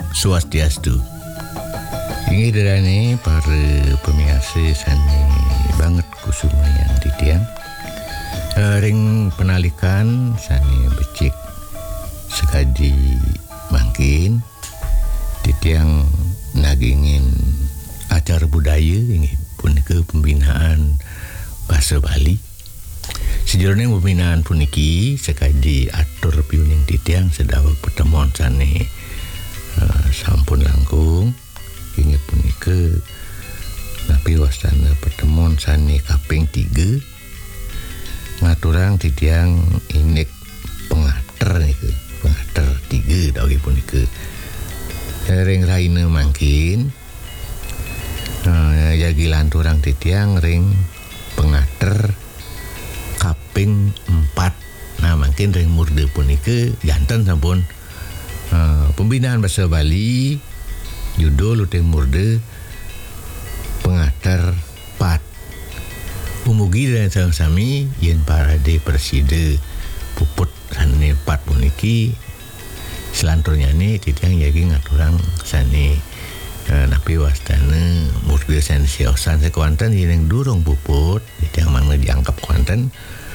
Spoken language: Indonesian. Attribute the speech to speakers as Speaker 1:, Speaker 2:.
Speaker 1: Swastiastu. Ingi darane para pemirsa sani banget kusumayan titiang. Ring penalikan sani becik sekadi mangkin titiang nagingin acara budaya ingi punika pembinaan bahasa Bali. Sejurne pembinaan puniki sekadi atur piuning titiang sedaweg pertemuan sani sampun langkung ingi punika napi wastana pertemuan sani kaping 3 ngaturang titiang inik pengater niku pengater 3 dawuh punika ring raine mangkin jagi lanturang titiang ring pengater kaping 4. Nah mungkin ring murde punika janten sampun pembinaan bahasa Bali judul uting murde pengater 4. Umugi dan sami yen parade persida puput sane 4 puniki selanturnya ni titiang jagi ngaturang sane napi wastana murde sane siosan sekuanten yen durung puput titiang mangna dianggap kuanten